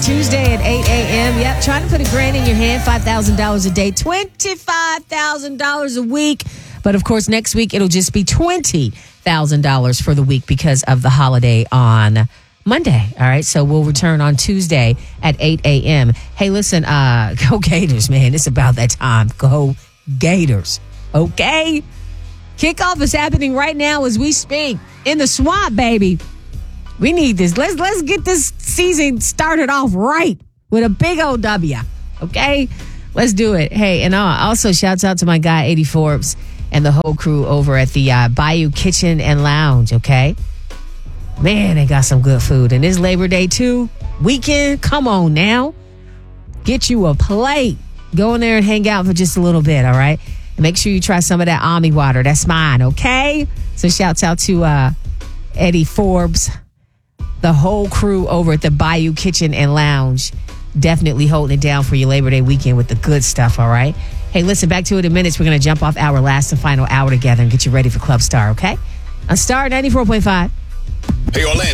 Tuesday at 8 a.m. Yep, trying to put $1,000 in your hand, $5,000 a day, $25,000 a week. But of course, next week it'll just be $20,000 for the week because of the holiday on Monday. All right, so we'll return on Tuesday at 8 a.m. Hey, listen, go Gators, man. It's about that time. Go Gators. Okay? Kickoff is happening right now as we speak in the swamp, baby. We need this. Let's get this season started off right with a big old W. Okay? Let's do it. Hey, and also shouts out to my guy, Eddie Forbes, and the whole crew over at the Bayou Kitchen and Lounge, okay? Man, they got some good food. And it's Labor Day, too. Weekend, come on now. Get you a plate. Go in there and hang out for just a little bit, all right? And make sure you try some of that Ami water. That's mine, okay? So shouts out to Eddie Forbes, the whole crew over at the Bayou Kitchen and Lounge. Definitely holding it down for your Labor Day weekend with the good stuff, all right? Hey, listen, back to it in minutes. We're going to jump off our last and final hour together and get you ready for Club Star, okay? On Star 94.5. Hey, Orlando.